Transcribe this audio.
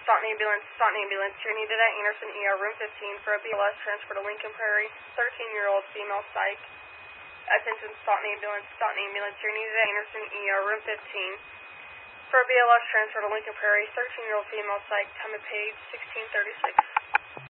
Staunton Ambulance. You're needed at Anderson ER, room 15 for a BLS transfer to Lincoln Prairie, 13-year-old female psych. Attention Staunton Ambulance. You're needed at Anderson ER, room 15 for a BLS transfer to Lincoln Prairie, 13-year-old female psych. Time of page 1636.